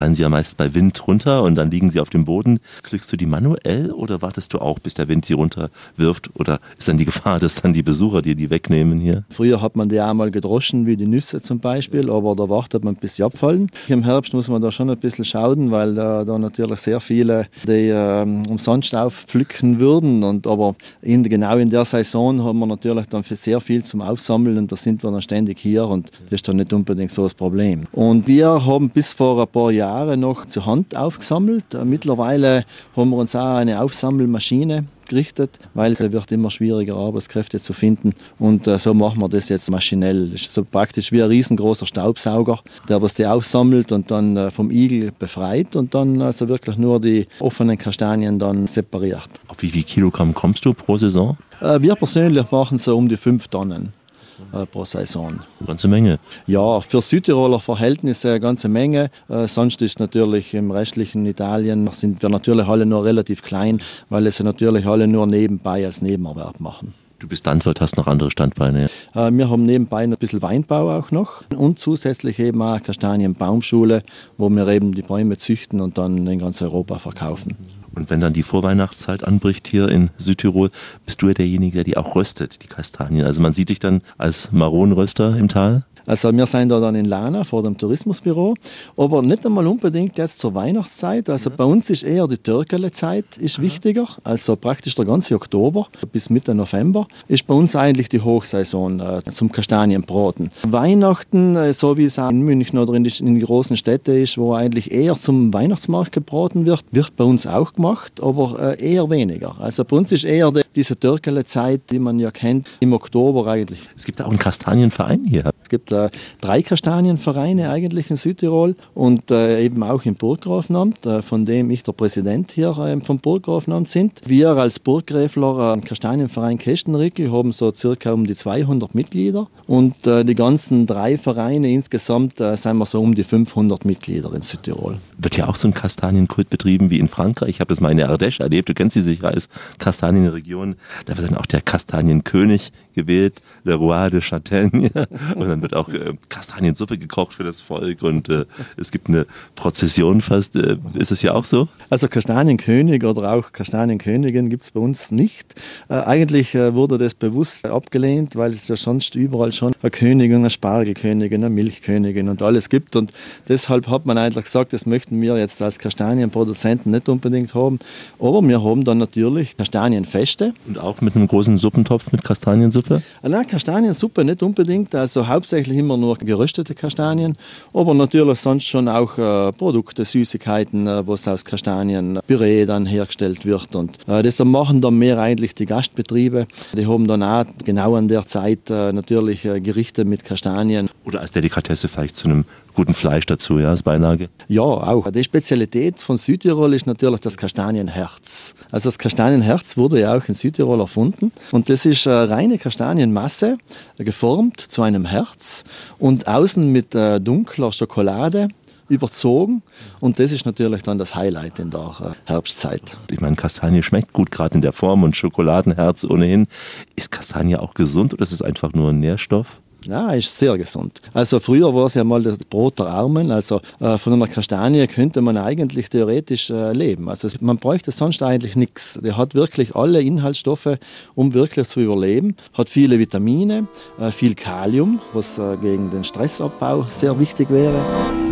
fallen sie ja meist bei Wind runter und dann liegen sie auf dem Boden. Pflückst du die manuell oder wartest du auch, bis der Wind sie runterwirft? Oder ist dann die Gefahr, dass dann die Besucher dir die wegnehmen hier? Früher hat man die auch mal gedroschen, wie die Nüsse zum Beispiel, aber da wartet man, bis sie abfallen. Im Herbst muss man da schon ein bisschen schauen, weil da natürlich sehr viele die umsonst aufpflücken würden. Aber genau in der Saison haben wir natürlich dann für sehr viel zum Aufsammeln und da sind wir dann ständig hier und das ist dann nicht unbedingt so das Problem. Und wir haben bis vor ein paar Jahren noch zur Hand aufgesammelt. Mittlerweile haben wir uns auch eine Aufsammelmaschine gerichtet, weil es wird immer schwieriger, Arbeitskräfte zu finden. Und so machen wir das jetzt maschinell. Das ist so praktisch wie ein riesengroßer Staubsauger, der was die aufsammelt und dann vom Igel befreit und dann also wirklich nur die offenen Kastanien dann separiert. Auf wie viel Kilogramm kommst du pro Saison? Wir persönlich machen so um die 5 Tonnen pro Saison. Eine ganze Menge. Ja, für Südtiroler Verhältnisse eine ganze Menge. Sonst ist natürlich im restlichen Italien sind wir natürlich alle nur relativ klein, weil es natürlich alle nur nebenbei als Nebenerwerb machen. Du bist Landwirt, hast noch andere Standbeine. Wir haben nebenbei ein bisschen Weinbau auch noch und zusätzlich eben auch Kastanienbaumschule, wo wir eben die Bäume züchten und dann in ganz Europa verkaufen. Und wenn dann die Vorweihnachtszeit anbricht hier in Südtirol, bist du ja derjenige, der die auch röstet, die Kastanien. Also man sieht dich dann als Maronenröster im Tal? Also wir sind da dann in Lana vor dem Tourismusbüro, aber nicht einmal unbedingt jetzt zur Weihnachtszeit. Also bei uns ist eher die Törkele-Zeit ist wichtiger, also praktisch der ganze Oktober bis Mitte November ist bei uns eigentlich die Hochsaison zum Kastanienbraten. Weihnachten, so wie es auch in München oder in den großen Städten ist, wo eigentlich eher zum Weihnachtsmarkt gebraten wird, wird bei uns auch gemacht, aber eher weniger. Also bei uns ist eher diese Törkele-Zeit, die man ja kennt, im Oktober eigentlich. Es gibt auch einen Kastanienverein hier. Es gibt 3 Kastanienvereine eigentlich in Südtirol und eben auch im Burggrafenamt, von dem ich der Präsident hier vom Burggrafenamt sind. Wir als Burggräfler Kastanienverein Kestenrickel haben so circa um die 200 Mitglieder und die ganzen 3 Vereine insgesamt sind wir so um die 500 Mitglieder in Südtirol. Wird ja auch so ein Kastanienkult betrieben wie in Frankreich. Ich habe das mal in der Ardèche erlebt. Du kennst sie sicher als Kastanienregion. Da wird dann auch der Kastanienkönig gewählt, le Roi de Châtaigne. Und dann wird auch Kastaniensuppe gekocht für das Volk und es gibt eine Prozession fast. Ist das ja auch so? Also Kastanienkönig oder auch Kastanienkönigin gibt es bei uns nicht. Eigentlich wurde das bewusst abgelehnt, weil es ja sonst überall schon eine Königin, eine Spargelkönigin, eine Milchkönigin und alles gibt. Und deshalb hat man eigentlich gesagt, das möchten wir jetzt als Kastanienproduzenten nicht unbedingt haben. Aber wir haben dann natürlich Kastanienfeste. Und auch mit einem großen Suppentopf mit Kastaniensuppe? Nein, Kastaniensuppe nicht unbedingt. Also hauptsächlich immer nur geröstete Kastanien. Aber natürlich sonst schon auch Produkte, Süßigkeiten, was aus Kastanienpüree dann hergestellt wird. Und das machen dann mehr eigentlich die Gastbetriebe. Die haben dann auch genau an der Zeit natürlich Gerichte mit Kastanien. Oder als Delikatesse vielleicht zu einem guten Fleisch dazu, ja, als Beilage? Ja, auch. Die Spezialität von Südtirol ist natürlich das Kastanienherz. Also das Kastanienherz wurde ja auch in Südtirol erfunden. Und das ist eine reine Kastanienmasse, geformt zu einem Herz und außen mit dunkler Schokolade überzogen. Und das ist natürlich dann das Highlight in der Herbstzeit. Ich meine, Kastanie schmeckt gut, gerade in der Form und Schokoladenherz ohnehin. Ist Kastanie auch gesund oder ist es einfach nur ein Nährstoff? Ja, ist sehr gesund. Also früher war es ja mal das Brot der Armen. Also von einer Kastanie könnte man eigentlich theoretisch leben. Also man bräuchte sonst eigentlich nichts. Der hat wirklich alle Inhaltsstoffe, um wirklich zu überleben. Hat viele Vitamine, viel Kalium, was gegen den Stressabbau sehr wichtig wäre.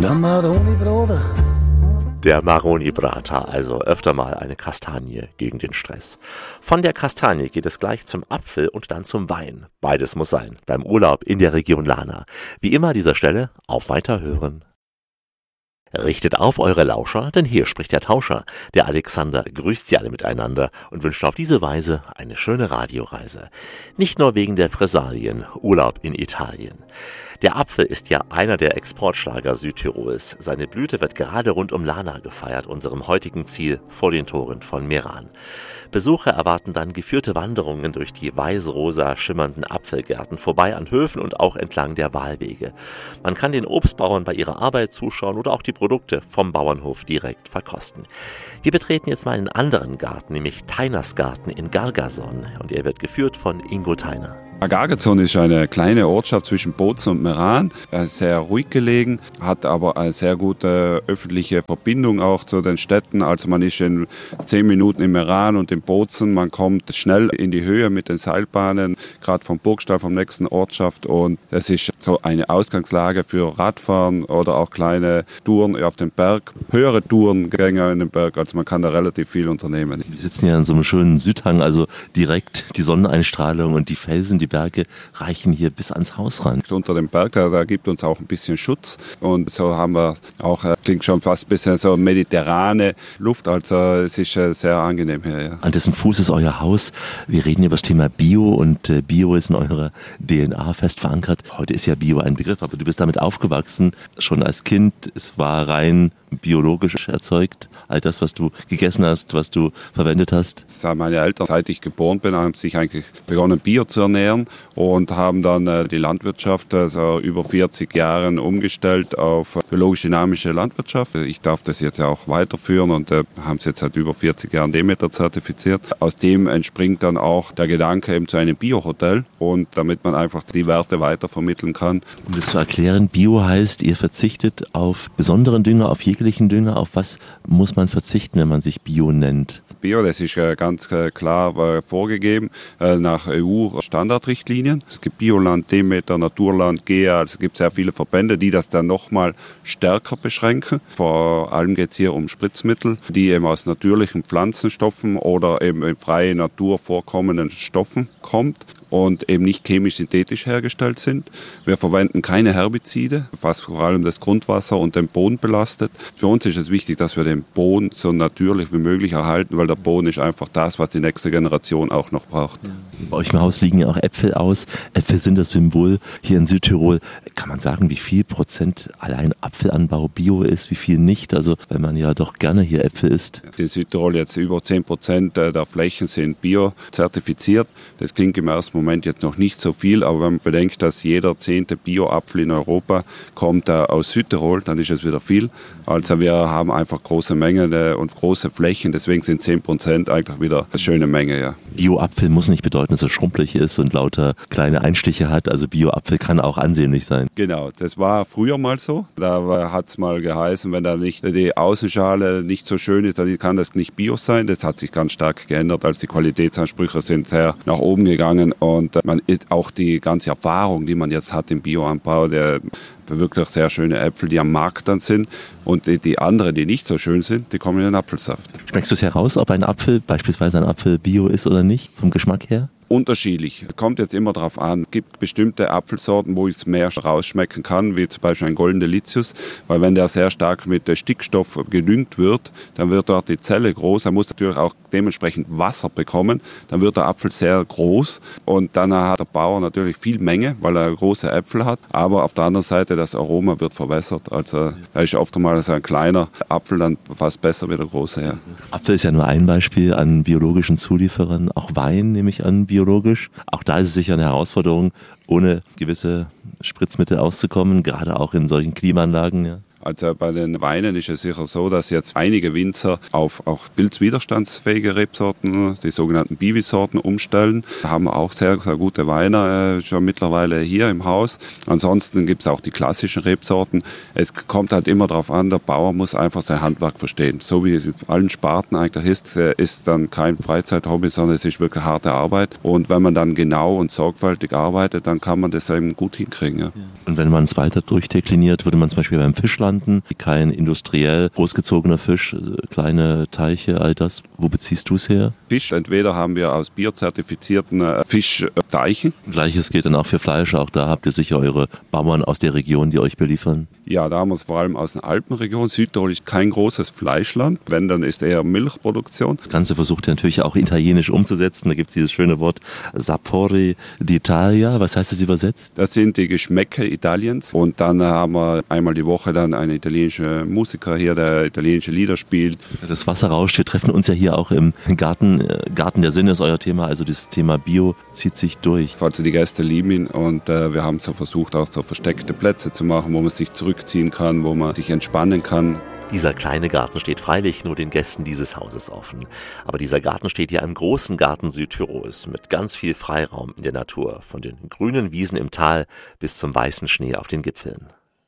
Der Maroni-Brata, also öfter mal eine Kastanie gegen den Stress. Von der Kastanie geht es gleich zum Apfel und dann zum Wein. Beides muss sein, beim Urlaub in der Region Lana. Wie immer an dieser Stelle, auf Weiterhören. Richtet auf eure Lauscher, denn hier spricht der Tauscher. Der Alexander grüßt sie alle miteinander und wünscht auf diese Weise eine schöne Radioreise. Nicht nur wegen der Fressalien, Urlaub in Italien. Der Apfel ist ja einer der Exportschlager Südtirols. Seine Blüte wird gerade rund um Lana gefeiert, unserem heutigen Ziel vor den Toren von Meran. Besucher erwarten dann geführte Wanderungen durch die weiß-rosa schimmernden Apfelgärten, vorbei an Höfen und auch entlang der Wahlwege. Man kann den Obstbauern bei ihrer Arbeit zuschauen oder auch die Produkte vom Bauernhof direkt verkosten. Wir betreten jetzt mal einen anderen Garten, nämlich Teiners Garten in Gargason, und er wird geführt von Ingo Teiner. Agargazon ist eine kleine Ortschaft zwischen Bozen und Meran, sehr ruhig gelegen, hat aber eine sehr gute öffentliche Verbindung auch zu den Städten. Also man ist in 10 Minuten in Meran und in Bozen, man kommt schnell in die Höhe mit den Seilbahnen, gerade vom Burgstall, vom nächsten Ortschaft, und es ist so eine Ausgangslage für Radfahren oder auch kleine Touren auf den Berg, höhere Tourengänge in den Berg, also man kann da relativ viel unternehmen. Wir sitzen ja an so einem schönen Südhang, also direkt die Sonneneinstrahlung und die Felsen, die Berge reichen hier bis ans Haus ran. Unter dem Berg, da gibt uns auch ein bisschen Schutz, und so haben wir auch, klingt schon fast ein bisschen so mediterrane Luft, also es ist sehr angenehm hier. Ja. An dessen Fuß ist euer Haus. Wir reden über das Thema Bio, und Bio ist in eurer DNA fest verankert. Heute ist ja Bio ein Begriff, aber du bist damit aufgewachsen, schon als Kind. Es war rein biologisch erzeugt. All das, was du gegessen hast, was du verwendet hast. Meine Eltern, seit ich geboren bin, haben sich eigentlich begonnen, Bio zu ernähren und haben dann die Landwirtschaft also über 40 Jahren umgestellt auf biologisch-dynamische Landwirtschaft. Ich darf das jetzt auch weiterführen und haben es jetzt seit über 40 Jahren Demeter zertifiziert. Aus dem entspringt dann auch der Gedanke eben zu einem Bio-Hotel, und damit man einfach die Werte weitervermitteln kann. Um das zu erklären, Bio heißt, ihr verzichtet auf besonderen Dünger, auf jeglichen Dünger. Auf was muss man verzichten, wenn man sich Bio nennt? Bio, das ist ganz klar vorgegeben nach EU-Standardrichtlinien. Es gibt Bioland, Demeter, Naturland, GEA, also es gibt sehr viele Verbände, die das dann nochmal stärker beschränken. Vor allem geht es hier um Spritzmittel, die eben aus natürlichen Pflanzenstoffen oder eben in freier Natur vorkommenden Stoffen kommt und eben nicht chemisch-synthetisch hergestellt sind. Wir verwenden keine Herbizide, was vor allem das Grundwasser und den Boden belastet. Für uns ist es wichtig, dass wir den Boden so natürlich wie möglich erhalten, weil der Boden ist einfach das, was die nächste Generation auch noch braucht. Bei euch im Haus liegen ja auch Äpfel aus. Äpfel sind das Symbol hier in Südtirol. Kann man sagen, wie viel Prozent allein Apfelanbau Bio ist, wie viel nicht? Also, weil man ja doch gerne hier Äpfel isst. In Südtirol jetzt über 10% der Flächen sind bio-zertifiziert. Das klingt im ersten Moment jetzt noch nicht so viel, aber wenn man bedenkt, dass jeder 10. Bio-Apfel in Europa kommt aus Südtirol, dann ist es wieder viel. Also wir haben einfach große Mengen und große Flächen, deswegen sind 10% eigentlich wieder eine schöne Menge. Ja. Bio-Apfel muss nicht bedeuten, dass er schrumpelig ist und lauter kleine Einstiche hat. Also Bio-Apfel kann auch ansehnlich sein. Genau, das war früher mal so. Da hat es mal geheißen, wenn da nicht die Außenschale nicht so schön ist, dann kann das nicht Bio sein. Das hat sich ganz stark geändert, als die Qualitätsansprüche sind sehr nach oben gegangen, und man ist auch die ganze Erfahrung, die man jetzt hat im Bioanbau, der wirklich sehr schöne Äpfel, die am Markt dann sind, und die anderen, die nicht so schön sind, die kommen in den Apfelsaft. Schmeckst du es heraus, ob ein Apfel, beispielsweise ein Apfel Bio ist oder nicht, vom Geschmack her? Unterschiedlich. Kommt jetzt immer darauf an. Es gibt bestimmte Apfelsorten, wo ich es mehr rausschmecken kann, wie zum Beispiel ein Golden Delicious, weil wenn der sehr stark mit Stickstoff gedüngt wird, dann wird dort die Zelle groß. Er muss natürlich auch dementsprechend Wasser bekommen. Dann wird der Apfel sehr groß, und dann hat der Bauer natürlich viel Menge, weil er große Äpfel hat. Aber auf der anderen Seite, das Aroma wird verwässert. Also da ist oft einmal so ein kleiner Apfel dann fast besser wie der große. Ja. Apfel ist ja nur ein Beispiel an biologischen Zulieferern. Auch Wein nehme ich an, biologisch. Auch da ist es sicher eine Herausforderung, ohne gewisse Spritzmittel auszukommen, gerade auch in solchen Klimaanlagen. Ja. Also bei den Weinen ist es sicher so, dass jetzt einige Winzer auf auch pilzwiderstandsfähige Rebsorten, die sogenannten Biwi-Sorten, umstellen. Da haben wir auch sehr, sehr gute Weine schon mittlerweile hier im Haus. Ansonsten gibt es auch die klassischen Rebsorten. Es kommt halt immer darauf an, der Bauer muss einfach sein Handwerk verstehen. So wie es in allen Sparten eigentlich ist dann kein Freizeithobby, sondern es ist wirklich harte Arbeit. Und wenn man dann genau und sorgfältig arbeitet, dann kann man das eben gut hinkriegen. Ja. Und wenn man es weiter durchdekliniert, würde man zum Beispiel beim Fisch landen, kein industriell großgezogener Fisch, kleine Teiche, all das. Wo beziehst du es her? Fisch, entweder haben wir aus biozertifizierten Fischteichen. Gleiches gilt dann auch für Fleisch. Auch da habt ihr sicher eure Bauern aus der Region, die euch beliefern. Ja, da haben wir es vor allem aus der Alpenregion. Südtirol ist kein großes Fleischland. Wenn, dann ist eher Milchproduktion. Das Ganze versucht ihr natürlich auch italienisch umzusetzen. Da gibt es dieses schöne Wort Sapori d'Italia. Was heißt das übersetzt? Das sind die Geschmäcker Italiens. Und dann haben wir einmal die Woche dann einen italienischen Musiker hier, der italienische Lieder spielt. Das Wasser rauscht. Wir treffen uns ja hier auch im Garten. Garten der Sinne ist euer Thema. Also das Thema Bio zieht sich durch. Also die Gäste lieben ihn, und wir haben so versucht, auch so versteckte Plätze zu machen, wo man sich zurückziehen kann, wo man sich entspannen kann. Dieser kleine Garten steht freilich nur den Gästen dieses Hauses offen. Aber dieser Garten steht ja im großen Garten Südtirols mit ganz viel Freiraum in der Natur, von den grünen Wiesen im Tal bis zum weißen Schnee auf den Gipfeln.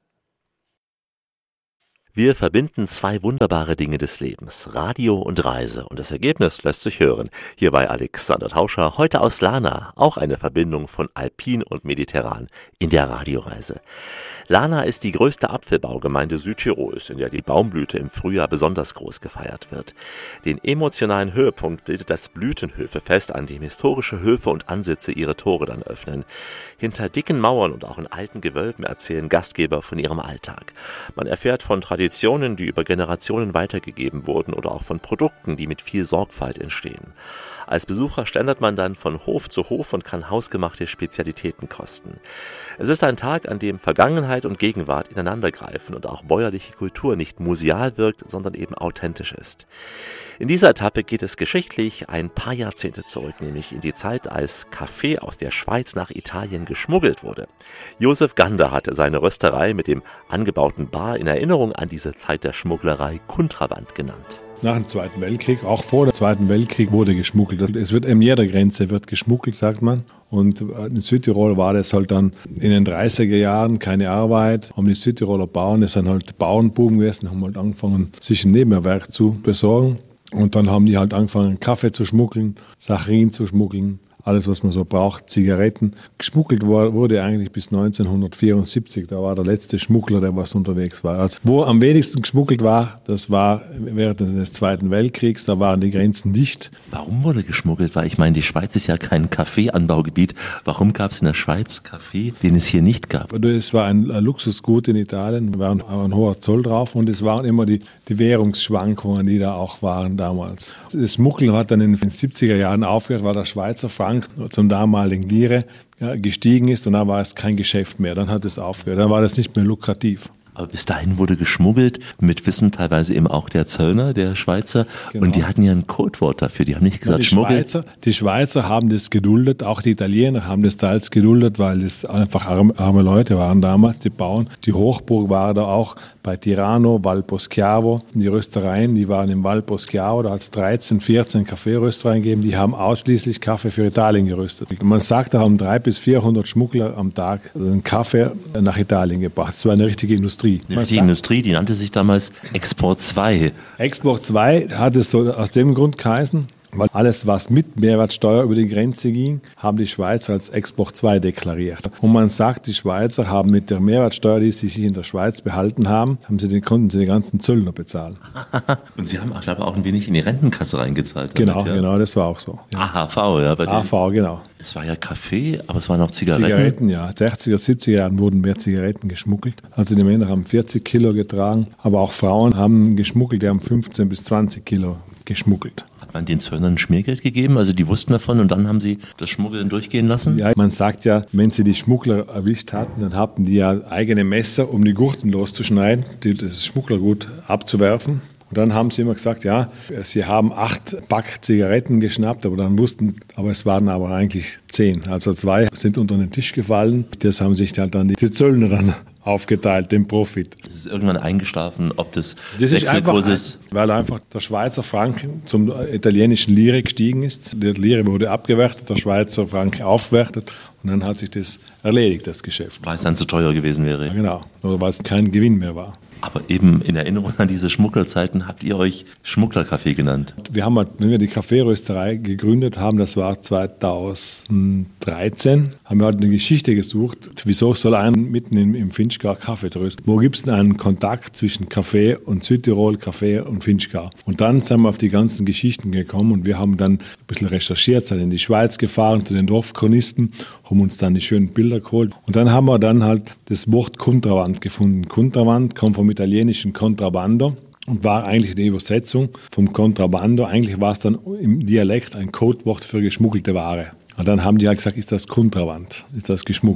Wir verbinden zwei wunderbare Dinge des Lebens, Radio und Reise, und das Ergebnis lässt sich hören. Hier bei Alexander Tauscher, heute aus Lana, auch eine Verbindung von Alpin und Mediterran in der Radioreise. Lana ist die größte Apfelbaugemeinde Südtirols, in der die Baumblüte im Frühjahr besonders groß gefeiert wird. Den emotionalen Höhepunkt bildet das Blütenhöfefest, an dem historische Höfe und Ansitze ihre Tore dann öffnen. Hinter dicken Mauern und auch in alten Gewölben erzählen Gastgeber von ihrem Alltag. Man erfährt von Traditionen, die über Generationen weitergegeben wurden, oder auch von Produkten, die mit viel Sorgfalt entstehen. Als Besucher schlendert man dann von Hof zu Hof und kann hausgemachte Spezialitäten kosten. Es ist ein Tag, an dem Vergangenheit und Gegenwart ineinandergreifen und auch bäuerliche Kultur nicht museal wirkt, sondern eben authentisch ist. In dieser Etappe geht es geschichtlich ein paar Jahrzehnte zurück, nämlich in die Zeit, als Kaffee aus der Schweiz nach Italien geschmuggelt wurde. Josef Gander hat seine Rösterei mit dem angebauten Bar in Erinnerung an diese Zeit der Schmugglerei Kontraband genannt. Nach dem Zweiten Weltkrieg, auch vor dem Zweiten Weltkrieg, wurde geschmuggelt. Es wird an jeder Grenze wird geschmuggelt, sagt man. Und in Südtirol war das halt dann in den 30er Jahren keine Arbeit. Haben die Südtiroler Bauern, das sind halt Bauernbuben gewesen, haben halt angefangen, sich ein Nebenerwerb zu besorgen. Und dann haben die halt angefangen, Kaffee zu schmuggeln, Saccharin zu schmuggeln. Alles, was man so braucht, Zigaretten. Geschmuggelt wurde eigentlich bis 1974. Da war der letzte Schmuggler, der was unterwegs war. Also, wo am wenigsten geschmuggelt war, das war während des Zweiten Weltkriegs. Da waren die Grenzen dicht. Warum wurde geschmuggelt? Weil ich meine, die Schweiz ist ja kein Kaffeeanbaugebiet. Warum gab es in der Schweiz Kaffee, den es hier nicht gab? Es war ein Luxusgut in Italien. Da war ein hoher Zoll drauf. Und es waren immer die Währungsschwankungen, die da auch waren damals. Das Schmuggeln hat dann in den 70er Jahren aufgehört, weil der Schweizer Franken zum damaligen Lire gestiegen ist, und dann war es kein Geschäft mehr. Dann hat es aufgehört. Dann war das nicht mehr lukrativ. Aber bis dahin wurde geschmuggelt, mit Wissen teilweise eben auch der Zöllner, der Schweizer. Genau. Und die hatten ja ein Codewort dafür. Die haben nicht gesagt Schmuggel. Die Schweizer haben das geduldet, auch die Italiener haben das teils geduldet, weil es einfach arme Leute waren damals, die Bauern. Die Hochburg war da auch bei Tirano, Val Poschiavo. Die Röstereien, die waren im Val Poschiavo, da hat es 13, 14 Kaffeeröstereien gegeben, die haben ausschließlich Kaffee für Italien geröstet. Man sagt, da haben 300 bis 400 Schmuggler am Tag einen Kaffee nach Italien gebracht. Das war eine richtige Industrie. Die Industrie, die nannte sich damals Export 2. Export 2 hat es so aus dem Grund geheißen, weil alles, was mit Mehrwertsteuer über die Grenze ging, haben die Schweizer als Export 2 deklariert. Und man sagt, die Schweizer haben mit der Mehrwertsteuer, die sie sich in der Schweiz behalten haben, konnten sie den ganzen Zöllner bezahlen. Und sie haben, glaube ich, auch ein wenig in die Rentenkasse reingezahlt. Genau, das war auch so. Ja. AHV, ja. Bei AHV, genau. Es war ja Kaffee, aber es waren auch Zigaretten. Zigaretten, ja. In den 60er, 70er Jahren wurden mehr Zigaretten geschmuggelt. Also die Männer haben 40 Kilo getragen, aber auch Frauen haben geschmuggelt, die haben 15 bis 20 Kilo geschmuggelt. Hat man den Zöllnern Schmiergeld gegeben? Also die wussten davon und dann haben sie das Schmuggeln durchgehen lassen? Ja, man sagt ja, wenn sie die Schmuggler erwischt hatten, dann hatten die ja eigene Messer, um die Gurten loszuschneiden, das Schmugglergut abzuwerfen. Und dann haben sie immer gesagt, ja, sie haben 8 Pack Zigaretten geschnappt, aber es waren aber eigentlich 10. Also 2 sind unter den Tisch gefallen. Das haben sich halt dann die Zöllner dann aufgeteilt, den Profit. Es ist irgendwann eingeschlafen, ob das Wechselkurs ist. Weil einfach der Schweizer Franken zum italienischen Lire gestiegen ist. Der Lire wurde abgewertet, der Schweizer Franken aufgewertet und dann hat sich das erledigt, das Geschäft. Weil es dann zu teuer gewesen wäre. Ja, genau, oder weil es kein Gewinn mehr war. Aber eben in Erinnerung an diese Schmugglerzeiten habt ihr euch Schmugglercafé genannt. Wir haben halt, wenn wir die Kaffeerösterei gegründet haben, das war 2013, haben wir halt eine Geschichte gesucht. Wieso soll einer mitten im Finchgau Kaffee rösten? Wo gibt es denn einen Kontakt zwischen Kaffee und Südtirol, Kaffee und Finchgau? Und dann sind wir auf die ganzen Geschichten gekommen und wir haben dann ein bisschen recherchiert, sind in die Schweiz gefahren zu den Dorfchronisten, haben uns dann die schönen Bilder geholt. Und dann haben wir dann halt das Wort Kontraband gefunden. Kontraband kommt vom italienischen Contrabbando und war eigentlich die Übersetzung vom Contrabbando. Eigentlich war es dann im Dialekt ein Codewort für geschmuggelte Ware. Und dann haben die halt gesagt, ist das Kontraband, ist das geschmuggelt.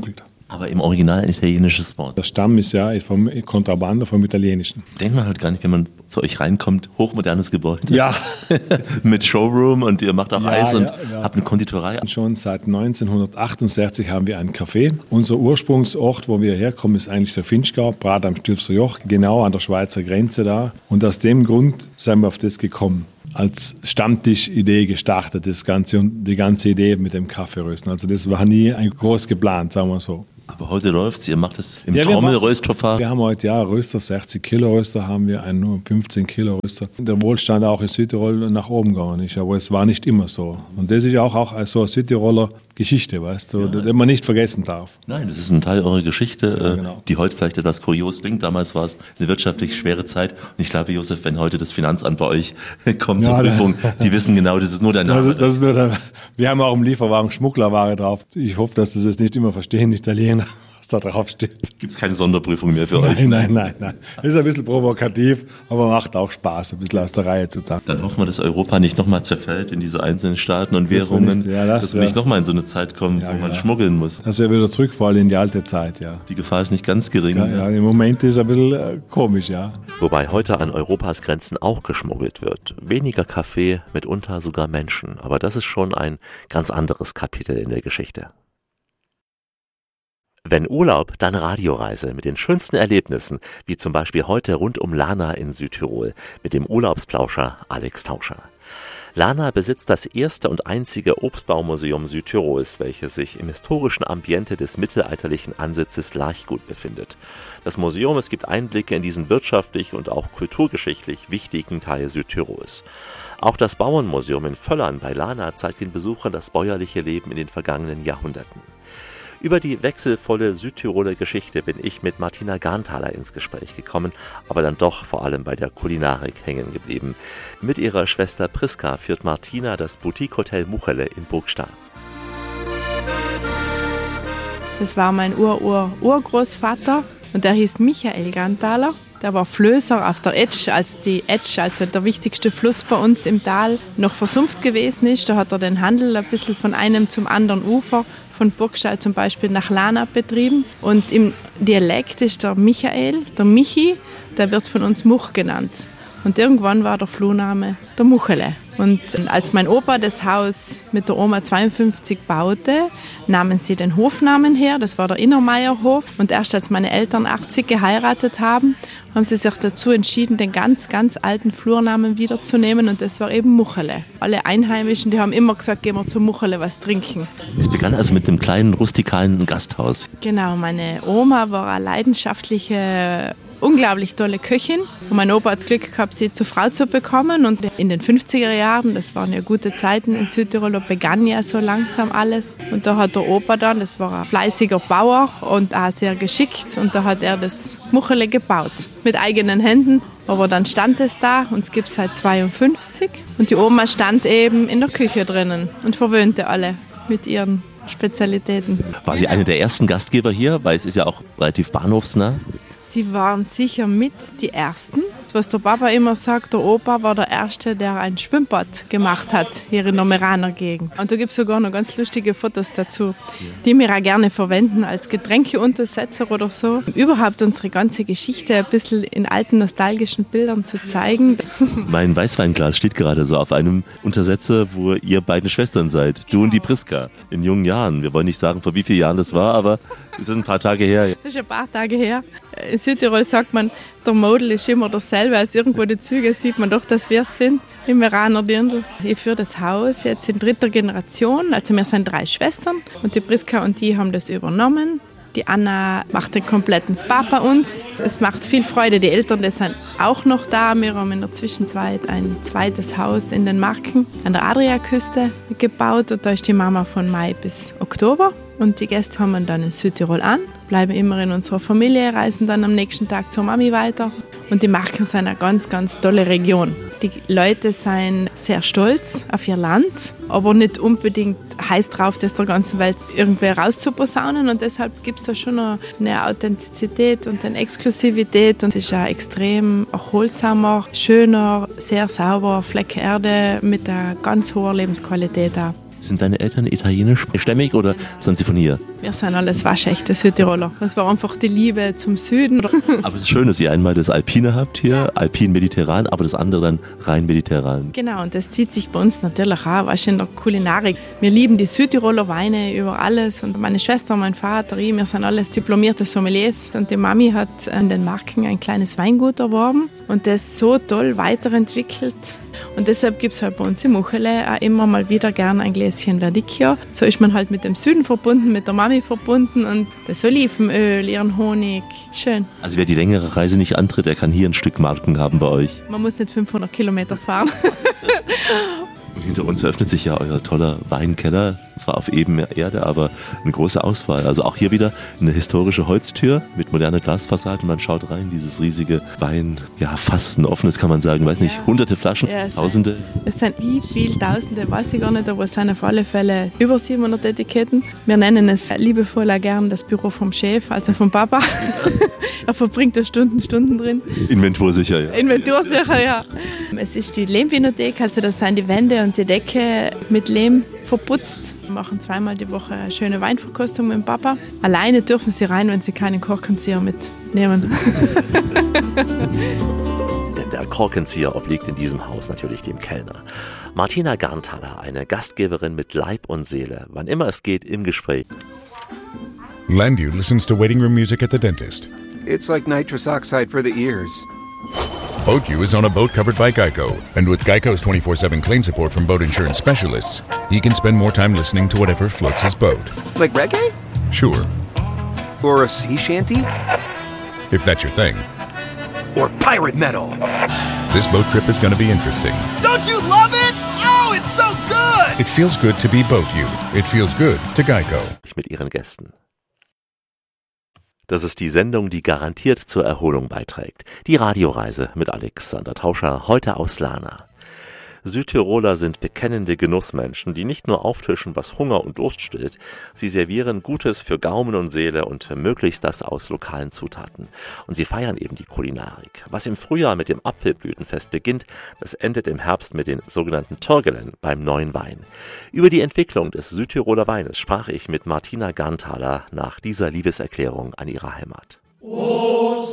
Aber im Original ein italienisches Wort. Das Stamm ist ja vom Contrabbando, vom Italienischen. Denkt man halt gar nicht, wenn man zu euch reinkommt, hochmodernes Gebäude. Ja. Mit Showroom und ihr macht auch Eis und habt eine Konditorei. Schon seit 1968 haben wir einen Café. Unser Ursprungsort, wo wir herkommen, ist eigentlich der Finchgau, Prat am Stilfser Joch, genau an der Schweizer Grenze da. Und aus dem Grund sind wir auf das gekommen. Als Stammtisch-Idee gestartet, das Ganze und die ganze Idee mit dem Kaffeerösten. Also das war nie groß geplant, sagen wir so. Aber heute läuft's, ihr macht es im Trommelröstverfahren. Wir haben heute Röster, 60 Kilo Röster haben wir, einen nur 15 Kilo Röster. Der Wohlstand auch in Südtirol nach oben gegangen ist, aber es war nicht immer so. Und das ist auch so eine Südtiroler Geschichte, weißt du, die man nicht vergessen darf. Nein, das ist ein Teil eurer Geschichte, genau. Die heute vielleicht etwas kurios klingt. Damals war es eine wirtschaftlich schwere Zeit. Und ich glaube, Josef, wenn heute das Finanzamt bei euch kommt zur Prüfung, die wissen genau, das ist nur dein Name. Das ist nur wir haben auch im Lieferwagen Schmugglerware drauf. Ich hoffe, dass das jetzt nicht immer verstehen, die Italiener, was da drauf steht. Gibt es keine Sonderprüfung mehr für euch? Nein. Ist ein bisschen provokativ, aber macht auch Spaß, ein bisschen aus der Reihe zu tanzen. Dann hoffen wir, dass Europa nicht nochmal zerfällt in diese einzelnen Staaten und Währungen, dass wir nicht nochmal in so eine Zeit kommen, wo man schmuggeln muss. Dass wir wieder zurückfallen in die alte Zeit, ja. Die Gefahr ist nicht ganz gering. Ja, im Moment ist es ein bisschen komisch, ja. Wobei heute an Europas Grenzen auch geschmuggelt wird. Weniger Kaffee, mitunter sogar Menschen. Aber das ist schon ein ganz anderes Kapitel in der Geschichte. Wenn Urlaub, dann Radioreise mit den schönsten Erlebnissen, wie zum Beispiel heute rund um Lana in Südtirol mit dem Urlaubsplauscher Alex Tauscher. Lana besitzt das erste und einzige Obstbaumuseum Südtirols, welches sich im historischen Ambiente des mittelalterlichen Ansitzes Larchgut befindet. Das Museum, es gibt Einblicke in diesen wirtschaftlich und auch kulturgeschichtlich wichtigen Teil Südtirols. Auch das Bauernmuseum in Völlern bei Lana zeigt den Besuchern das bäuerliche Leben in den vergangenen Jahrhunderten. Über die wechselvolle Südtiroler Geschichte bin ich mit Martina Garnthaler ins Gespräch gekommen, aber dann doch vor allem bei der Kulinarik hängen geblieben. Mit ihrer Schwester Priska führt Martina das Boutique-Hotel Muchele in Burgstall. Das war mein Urgroßvater und der hieß Michael Garnthaler. Der war Flößer auf der Etsch, als die Etsch, also der wichtigste Fluss bei uns im Tal, noch versumpft gewesen ist. Da hat er den Handel ein bisschen von einem zum anderen Ufer, von Burgstall zum Beispiel nach Lana betrieben. Und im Dialekt ist der Michael, der Michi, der wird von uns Much genannt. Und irgendwann war der Flurname der Muchele. Und als mein Opa das Haus mit der Oma 52 baute, nahmen sie den Hofnamen her, das war der Innermeierhof. Und erst als meine Eltern 80 geheiratet haben, haben sie sich dazu entschieden, den ganz, ganz alten Flurnamen wiederzunehmen. Und das war eben Muchele. Alle Einheimischen, die haben immer gesagt, gehen wir zu Muchele was trinken. Es begann also mit dem kleinen rustikalen Gasthaus. Genau, meine Oma war eine leidenschaftliche, unglaublich tolle Köchin. Und mein Opa hat das Glück gehabt, sie zur Frau zu bekommen. Und in den 50er Jahren, das waren ja gute Zeiten in Südtirol, begann ja so langsam alles. Und da hat der Opa dann, das war ein fleißiger Bauer und auch sehr geschickt. Und da hat er das Muchele gebaut, mit eigenen Händen. Aber dann stand es da und es gibt es seit 52. Und die Oma stand eben in der Küche drinnen und verwöhnte alle mit ihren Spezialitäten. War sie eine der ersten Gastgeber hier? Weil es ist ja auch relativ bahnhofsnah. Sie waren sicher mit die Ersten. Was der Papa immer sagt, der Opa war der Erste, der ein Schwimmbad gemacht hat hier in der Meraner Gegend. Und da gibt es sogar noch ganz lustige Fotos dazu, die wir auch gerne verwenden als Getränkeuntersetzer oder so. Überhaupt unsere ganze Geschichte ein bisschen in alten nostalgischen Bildern zu zeigen. Mein Weißweinglas steht gerade so auf einem Untersetzer, wo ihr beiden Schwestern seid, du und die Priska, in jungen Jahren. Wir wollen nicht sagen, vor wie vielen Jahren das war, aber es ist ein paar Tage her. Das ist ein paar Tage her. In Südtirol sagt man, der Model ist immer derselbe. Als irgendwo die Züge sieht man doch, dass wir es sind, im Meraner Dirndl. Ich führe das Haus jetzt in 3. Generation. Also wir sind 3 Schwestern und die Priska und die haben das übernommen. Die Anna macht den kompletten Spa bei uns. Es macht viel Freude. Die Eltern, die sind auch noch da. Wir haben in der Zwischenzeit ein zweites Haus in den Marken an der Adriaküste gebaut. Und da ist die Mama von Mai bis Oktober. Und die Gäste kommen dann in Südtirol an, bleiben immer in unserer Familie, reisen dann am nächsten Tag zur Mami weiter. Und die Marken sind eine ganz, ganz tolle Region. Die Leute sind sehr stolz auf ihr Land, aber nicht unbedingt heiß drauf, das der ganzen Welt irgendwie rauszuposaunen. Und deshalb gibt es da schon eine Authentizität und eine Exklusivität. Und es ist ein extrem erholsamer, schöner, sehr sauberer Fleck Erde mit einer ganz hohen Lebensqualität auch. Sind deine Eltern italienischstämmig oder sind sie von hier? Wir sind alles waschechte Südtiroler. Das war einfach die Liebe zum Süden. Aber es ist schön, dass ihr einmal das Alpine habt hier, alpin-mediterran, aber das andere dann rein mediterran. Genau, und das zieht sich bei uns natürlich auch, weißt du, in der Kulinarik. Wir lieben die Südtiroler Weine über alles und meine Schwester, mein Vater, ich, wir sind alles diplomierte Sommeliers und die Mami hat an den Marken ein kleines Weingut erworben und das so toll weiterentwickelt. Und deshalb gibt es halt bei uns im Muchele auch immer mal wieder gern ein Gläschen Verdicchio. So ist man halt mit dem Süden verbunden, mit der Mami verbunden und das Olivenöl, ihren Honig. Schön. Also wer die längere Reise nicht antritt, der kann hier ein Stück Marken haben bei euch. Man muss nicht 500 Kilometer fahren. Und hinter uns eröffnet sich ja euer toller Weinkeller, zwar auf ebener Erde, aber eine große Auswahl. Also auch hier wieder eine historische Holztür mit moderner Glasfassade. Man schaut rein, dieses riesige Fass, ein offenes kann man sagen, weiß nicht, hunderte Flaschen, Tausende. Es sind wie viele Tausende, weiß ich gar nicht, aber es sind auf alle Fälle über 700 Etiketten. Wir nennen es liebevoll auch gern das Büro vom Chef, also vom Papa. Er verbringt da Stunden drin. Inventursicher, ja. Inventursicher, ja. Es ist die Lehmvinothek, also das sind die Wände und die Decke mit Lehm verputzt. Wir machen zweimal die Woche eine schöne Weinverkostung mit dem Papa. Alleine dürfen sie rein, wenn sie keinen Korkenzieher mitnehmen. Denn der Korkenzieher obliegt in diesem Haus natürlich dem Kellner. Martina Garnthaler, eine Gastgeberin mit Leib und Seele, wann immer es geht, im Gespräch. Landu listens to waiting room music at the dentist. It's like nitrous oxide for the ears. BoatU is on a boat covered by Geico, and with Geico's 24/7 claim support from boat insurance specialists, he can spend more time listening to whatever floats his boat. Like reggae? Sure, Or a sea shanty? if that's your thing. Or pirate metal? This boat trip is going to be interesting. Don't you love it? Oh, it's so good! It feels good to be BoatU. It feels good to Geico. Mit ihren Gästen. Das ist die Sendung, die garantiert zur Erholung beiträgt. Die Radioreise mit Alexander Tauscher, heute aus Lana. Südtiroler sind bekennende Genussmenschen, die nicht nur auftischen, was Hunger und Durst stillt, sie servieren Gutes für Gaumen und Seele und möglichst das aus lokalen Zutaten. Und sie feiern eben die Kulinarik. Was im Frühjahr mit dem Apfelblütenfest beginnt, das endet im Herbst mit den sogenannten Törgelen beim neuen Wein. Über die Entwicklung des Südtiroler Weines sprach ich mit Martina Garnthaler nach dieser Liebeserklärung an ihre Heimat. O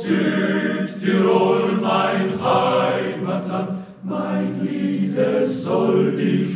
Südtirol, mein Heimatland, mein Lied, es soll dich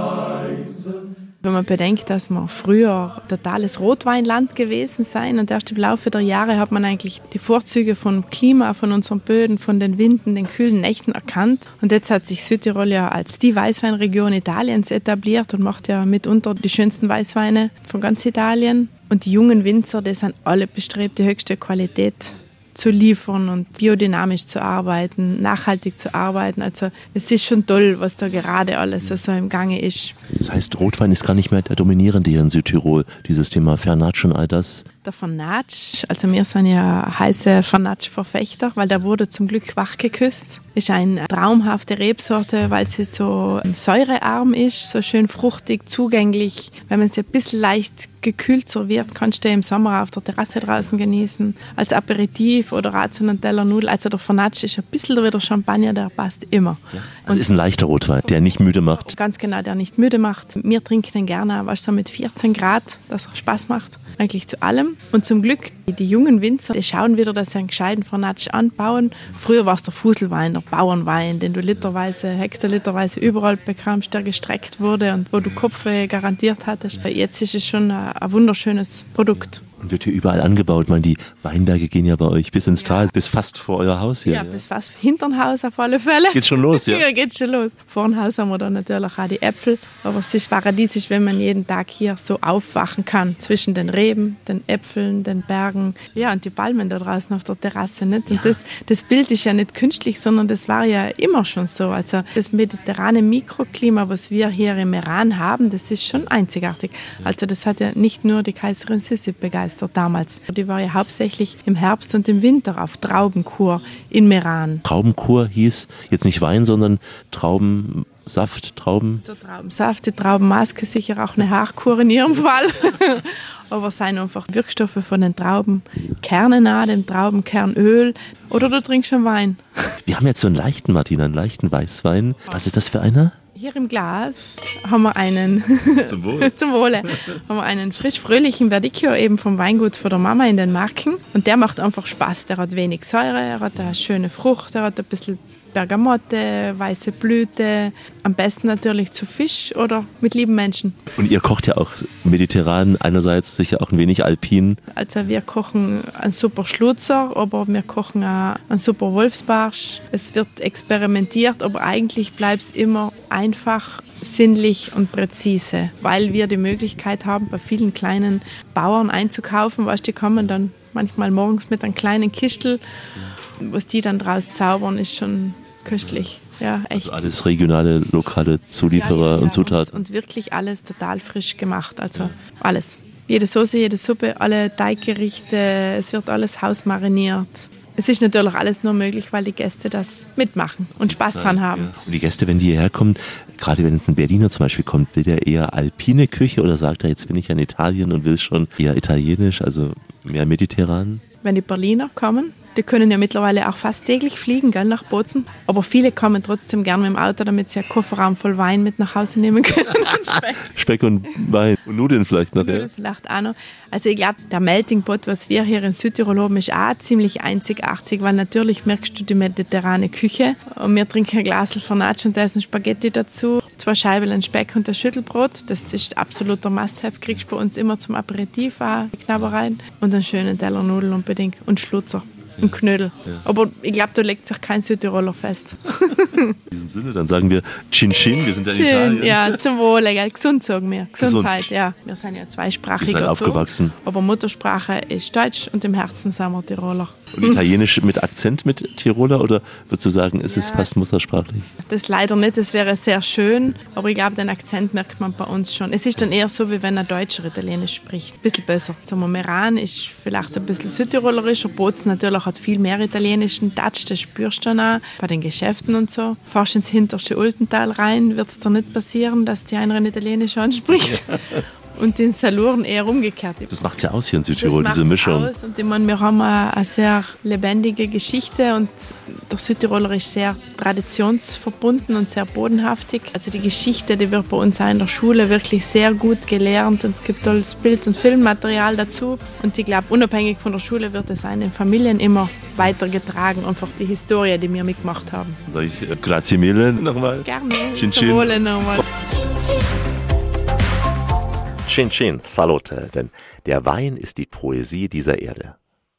preisen. Wenn man bedenkt, dass wir früher totales Rotweinland gewesen sein und erst im Laufe der Jahre hat man eigentlich die Vorzüge vom Klima, von unseren Böden, von den Winden, den kühlen Nächten erkannt. Und jetzt hat sich Südtirol ja als die Weißweinregion Italiens etabliert und macht ja mitunter die schönsten Weißweine von ganz Italien. Und die jungen Winzer, die sind alle bestrebt, die höchste Qualität zu liefern und biodynamisch zu arbeiten, nachhaltig zu arbeiten. Also es ist schon toll, was da gerade alles so im Gange ist. Das heißt, Rotwein ist gar nicht mehr der dominierende hier in Südtirol, dieses Thema Vernatsch und all das? Der Vernatsch, also wir sind ja heiße Vernatsch-Verfechter, weil der wurde zum Glück wachgeküsst. Ist eine traumhafte Rebsorte, weil sie so säurearm ist, so schön fruchtig, zugänglich. Wenn man sie ein bisschen leicht gekühlt serviert, kannst du im Sommer auf der Terrasse draußen genießen, als Aperitif oder auch zu einem Teller Nudeln. Also der Vernatsch ist ein bisschen wie der Champagner, der passt immer. Ja. Also ist ein leichter Rotwein, der nicht müde macht. Ganz genau, der nicht müde macht. Wir trinken den gerne, was so mit 14 Grad, dass er Spaß macht. Eigentlich zu allem. Und zum Glück, die jungen Winzer, die schauen wieder, dass sie einen gescheiten Vernatsch anbauen. Früher war es der Fuselwein, der Bauernwein, den du literweise, hektoliterweise überall bekamst, der gestreckt wurde und wo du Kopfweh garantiert hattest. Jetzt ist es schon ein wunderschönes Produkt. Und wird hier überall angebaut. Man, die Weinberge gehen ja bei euch bis ins Tal, bis fast vor euer Haus hier. Ja, bis fast hinterm Haus auf alle Fälle. Geht's schon los, ja? Ja, geht's schon los. Vor dem Haus haben wir dann natürlich auch die Äpfel. Aber es ist paradiesisch, wenn man jeden Tag hier so aufwachen kann. Zwischen den Reben, den Äpfeln, den Bergen. Ja, und die Palmen da draußen auf der Terrasse. Nicht? Und das Bild ist ja nicht künstlich, sondern das war ja immer schon so. Also das mediterrane Mikroklima, was wir hier im Iran haben, das ist schon einzigartig. Also das hat ja nicht nur die Kaiserin Sissi begeistert damals. Die war ja hauptsächlich im Herbst und im Winter auf Traubenkur in Meran. Traubenkur hieß jetzt nicht Wein, sondern Traubensaft, Trauben? Der Traubensaft, die Traubenmaske, sicher auch eine Haarkur in ihrem Fall. Aber es sind einfach Wirkstoffe von den Traubenkernen an, dem Traubenkernöl. Oder du trinkst schon Wein. Wir haben jetzt so einen leichten, Martina, einen leichten Weißwein. Was ist das für einer? Hier im Glas haben wir einen, Zum Wohle. zum Wohle, haben wir einen frisch-fröhlichen Verdicchio eben vom Weingut von der Mama in den Marken. Und der macht einfach Spaß. Der hat wenig Säure, er hat eine schöne Frucht, er hat ein bisschen Bergamotte, weiße Blüte. Am besten natürlich zu Fisch oder mit lieben Menschen. Und ihr kocht ja auch mediterran, einerseits sicher auch ein wenig alpin. Also wir kochen einen super Schlutzer, aber wir kochen auch einen super Wolfsbarsch. Es wird experimentiert, aber eigentlich bleibt es immer einfach, sinnlich und präzise, weil wir die Möglichkeit haben, bei vielen kleinen Bauern einzukaufen. Weißt, die kommen dann manchmal morgens mit einem kleinen Kistel. Was die dann draus zaubern, ist schon köstlich. Ja, echt. Also alles regionale, lokale Zulieferer und Zutaten. Und wirklich alles total frisch gemacht. Also alles. Jede Soße, jede Suppe, alle Teiggerichte, es wird alles hausmariniert. Es ist natürlich alles nur möglich, weil die Gäste das mitmachen und Spaß dran haben. Ja. Und die Gäste, wenn die hierher kommen, gerade wenn jetzt ein Berliner zum Beispiel kommt, will der eher alpine Küche oder sagt er, jetzt bin ich in Italien und will schon eher italienisch, also mehr mediterran? Wenn die Berliner kommen, die können ja mittlerweile auch fast täglich fliegen, gell, nach Bozen. Aber viele kommen trotzdem gern mit dem Auto, damit sie einen Kofferraum voll Wein mit nach Hause nehmen können. Speck und Wein und Nudeln vielleicht noch. Nudeln vielleicht auch noch. Also ich glaube, der Melting Pot, was wir hier in Südtirol haben, ist auch ziemlich einzigartig, weil natürlich merkst du die mediterrane Küche. Und wir trinken ein Glas Fornaccio und da ist ein Spaghetti dazu, 2 Scheiben Speck und ein Schüttelbrot. Das ist absoluter Must-have, kriegst du bei uns immer zum Aperitif auch, Knabbereien. Und einen schönen Teller Nudeln unbedingt und Schlutzer. Ein Knödel. Ja. Aber ich glaube, da legt sich kein Südtiroler fest. In diesem Sinne, dann sagen wir Chin Chin, wir sind ja in Italien. Ja, zum Wohle, gell? Gesund sagen wir. Gesundheit, ja. Wir sind ja zweisprachig. Wir sind aufgewachsen. Aber Muttersprache ist Deutsch und im Herzen sind wir Tiroler. Und Italienisch mit Akzent mit Tiroler oder würdest du sagen, ist es fast muttersprachlich? Das leider nicht, das wäre sehr schön, aber ich glaube, den Akzent merkt man bei uns schon. Es ist dann eher so, wie wenn ein Deutscher Italienisch spricht. Ein bisschen besser. Sagen wir, Meran ist vielleicht ein bisschen südtirolerischer, Bozen natürlich hat viel mehr italienischen Touch, das spürst du dann auch bei den Geschäften und so. Fahrst ins hinterste Ultental rein, wird es dir nicht passieren, dass die einen Italienisch anspricht. Und den Saluren eher umgekehrt. Das macht es ja aus hier in Südtirol, diese Mischung. Aus. Und ich meine, wir haben eine sehr lebendige Geschichte und der Südtiroler ist sehr traditionsverbunden und sehr bodenhaftig. Also die Geschichte, die wird bei uns auch in der Schule wirklich sehr gut gelernt und es gibt tolles Bild- und Filmmaterial dazu. Und ich glaube, unabhängig von der Schule wird es in den Familien immer weitergetragen, einfach die Historie, die wir mitgemacht haben. Sag ich grazie mille nochmal? Gerne. Chin Zum Wohle nochmal. Chin Chin, Salute, denn der Wein ist die Poesie dieser Erde.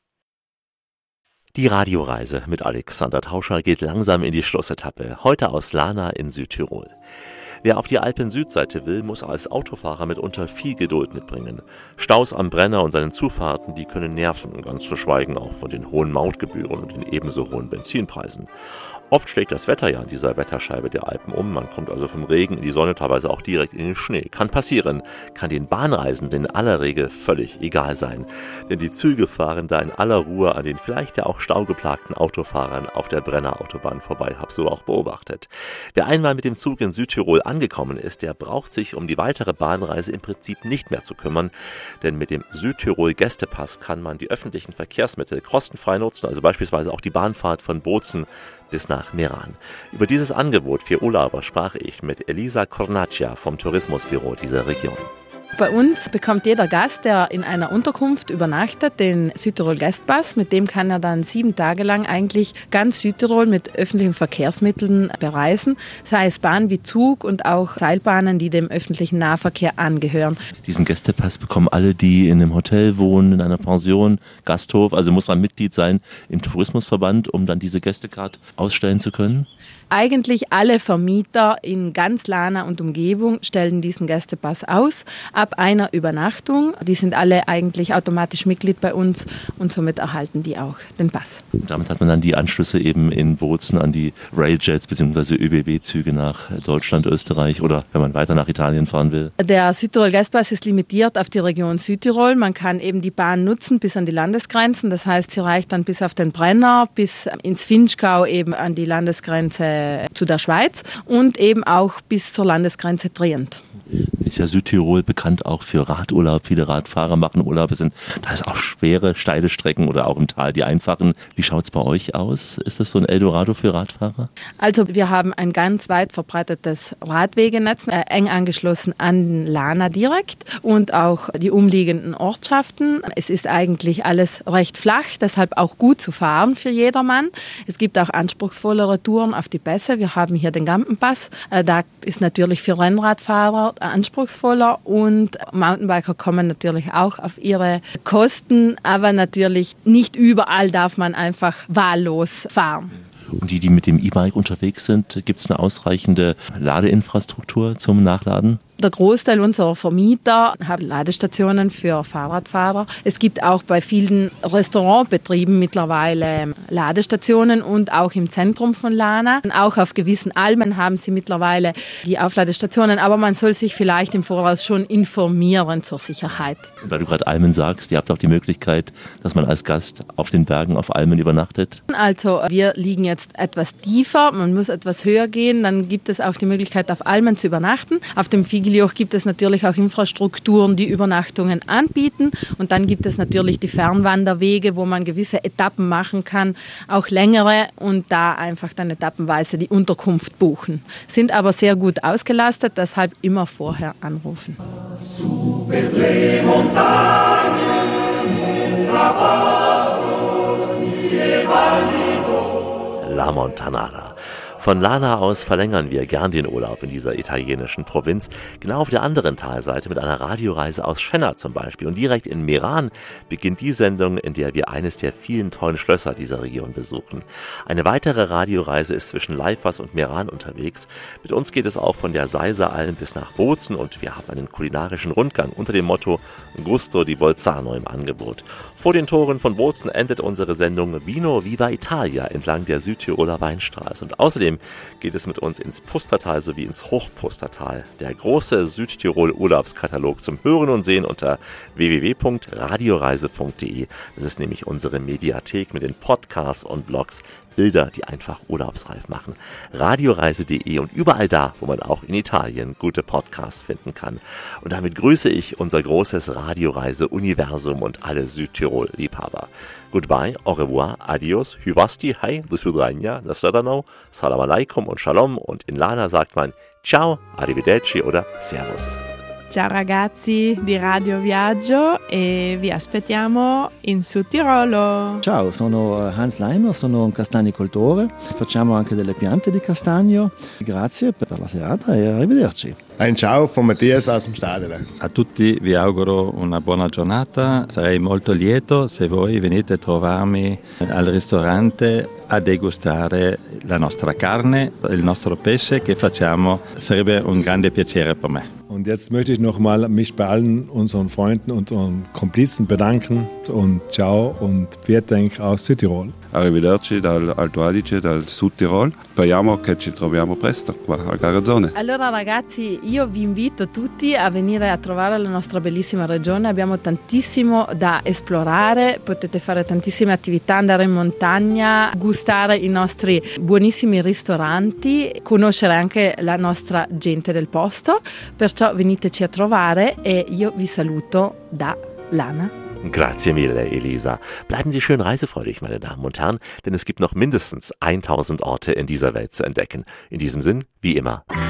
Die Radioreise mit Alexander Tauscher geht langsam in die Schlussetappe, heute aus Lana in Südtirol. Wer auf die Alpen-Südseite will, muss als Autofahrer mitunter viel Geduld mitbringen. Staus am Brenner und seinen Zufahrten, die können nerven, ganz zu schweigen auch von den hohen Mautgebühren und den ebenso hohen Benzinpreisen. Oft schlägt das Wetter ja an dieser Wetterscheibe der Alpen um. Man kommt also vom Regen in die Sonne, teilweise auch direkt in den Schnee. Kann passieren, kann den Bahnreisenden in aller Regel völlig egal sein. Denn die Züge fahren da in aller Ruhe an den vielleicht ja auch staugeplagten Autofahrern auf der Brennerautobahn vorbei. Hab so auch beobachtet. Wer einmal mit dem Zug in Südtirol angekommen ist, der braucht sich um die weitere Bahnreise im Prinzip nicht mehr zu kümmern. Denn mit dem Südtirol-Gästepass kann man die öffentlichen Verkehrsmittel kostenfrei nutzen, also beispielsweise auch die Bahnfahrt von Bozen bis nach Meran. Über dieses Angebot für Urlauber sprach ich mit Elisa Cornaccia vom Tourismusbüro dieser Region. Bei uns bekommt jeder Gast, der in einer Unterkunft übernachtet, den Südtirol-Gästepass. Mit dem kann er dann 7 Tage lang eigentlich ganz Südtirol mit öffentlichen Verkehrsmitteln bereisen. Sei es Bahn wie Zug und auch Seilbahnen, die dem öffentlichen Nahverkehr angehören. Diesen Gästepass bekommen alle, die in einem Hotel wohnen, in einer Pension, Gasthof. Also muss man Mitglied sein im Tourismusverband, um dann diese Gästekarte ausstellen zu können? Eigentlich alle Vermieter in ganz Lana und Umgebung stellen diesen Gästepass aus. Ab einer Übernachtung. Die sind alle eigentlich automatisch Mitglied bei uns und somit erhalten die auch den Pass. Und damit hat man dann die Anschlüsse eben in Bozen an die Railjets bzw. ÖBB-Züge nach Deutschland, Österreich oder wenn man weiter nach Italien fahren will. Der Südtirol-Gästepass ist limitiert auf die Region Südtirol. Man kann eben die Bahn nutzen bis an die Landesgrenzen. Das heißt, sie reicht dann bis auf den Brenner, bis ins Vinschgau eben an die Landesgrenze zu der Schweiz und eben auch bis zur Landesgrenze Trient. Ist ja Südtirol bekannt auch für Radurlaub. Viele Radfahrer machen Urlaube, da ist auch schwere, steile Strecken oder auch im Tal die einfachen. Wie schaut es bei euch aus? Ist das so ein Eldorado für Radfahrer? Also wir haben ein ganz weit verbreitetes Radwegenetz, eng angeschlossen an Lana direkt und auch die umliegenden Ortschaften. Es ist eigentlich alles recht flach, deshalb auch gut zu fahren für jedermann. Es gibt auch anspruchsvollere Touren auf die Pässe. Wir haben hier den Gampenpass. Da ist natürlich für Rennradfahrer anspruchsvoller und Mountainbiker kommen natürlich auch auf ihre Kosten, aber natürlich nicht überall darf man einfach wahllos fahren. Und die mit dem E-Bike unterwegs sind, gibt es eine ausreichende Ladeinfrastruktur zum Nachladen? Der Großteil unserer Vermieter haben Ladestationen für Fahrradfahrer. Es gibt auch bei vielen Restaurantbetrieben mittlerweile Ladestationen und auch im Zentrum von Lana. Auch auf gewissen Almen haben sie mittlerweile die Aufladestationen, aber man soll sich vielleicht im Voraus schon informieren zur Sicherheit. Weil du gerade Almen sagst, ihr habt auch die Möglichkeit, dass man als Gast auf den Bergen auf Almen übernachtet? Also wir liegen jetzt etwas tiefer, man muss etwas höher gehen, dann gibt es auch die Möglichkeit, auf Almen zu übernachten. Auf dem Figiljoch gibt es natürlich auch Infrastrukturen, die Übernachtungen anbieten. Und dann gibt es natürlich die Fernwanderwege, wo man gewisse Etappen machen kann, auch längere und da einfach dann etappenweise die Unterkunft buchen. Sind aber sehr gut ausgelastet, deshalb immer vorher anrufen. La Montanara. Von Lana aus verlängern wir gern den Urlaub in dieser italienischen Provinz, genau auf der anderen Talseite mit einer Radioreise aus Schenna zum Beispiel. Und direkt in Meran beginnt die Sendung, in der wir eines der vielen tollen Schlösser dieser Region besuchen. Eine weitere Radioreise ist zwischen Leifers und Meran unterwegs. Mit uns geht es auch von der Seiseralm bis nach Bozen und wir haben einen kulinarischen Rundgang unter dem Motto Gusto di Bolzano im Angebot. Vor den Toren von Bozen endet unsere Sendung Vino Viva Italia entlang der Südtiroler Weinstraße. Und außerdem geht es mit uns ins Pustertal sowie ins Hochpustertal. Der große Südtirol-Urlaubskatalog zum Hören und Sehen unter www.radioreise.de. Das ist nämlich unsere Mediathek mit den Podcasts und Blogs. Bilder, die einfach urlaubsreif machen. Radioreise.de und überall da, wo man auch in Italien gute Podcasts finden kann. Und damit grüße ich unser großes Radioreise-Universum und alle Südtirol-Liebhaber. Goodbye, au revoir, adios, hyvasti, hai, do svidranja, nasledano, salam alaikum und shalom. Und in Lana sagt man ciao, arrivederci oder servus. Ciao ragazzi di Radio Viaggio e vi aspettiamo in Südtirolo. Ciao, sono Hans Leimer, sono un castagnicoltore. Facciamo anche delle piante di castagno. Grazie per la serata e arrivederci. Ein Ciao von Mattias aus dem Stadele. A tutti vi auguro una buona giornata. Sarei molto lieto se voi venite a trovarmi al ristorante a degustare la nostra carne, il nostro pesce che facciamo. Sarebbe un grande piacere per me. Und jetzt möchte ich nochmal mich bei allen unseren Freunden und unseren Komplizen bedanken und ciao und vielen Dank aus Südtirol. Arrivederci dal Alto Adige, dal Südtirol. Speriamo che ci troviamo presto qua a Garazzone. Allora ragazzi, io vi invito tutti a venire a trovare la nostra bellissima regione. Abbiamo tantissimo da esplorare, potete fare tantissime attività, andare in montagna, gustare i nostri buonissimi ristoranti, conoscere anche la nostra gente del posto. Perciò veniteci a trovare e io vi saluto da Lana. Grazie mille, Elisa. Bleiben Sie schön reisefreudig, meine Damen und Herren, denn es gibt noch mindestens 1000 Orte in dieser Welt zu entdecken. In diesem Sinn, wie immer.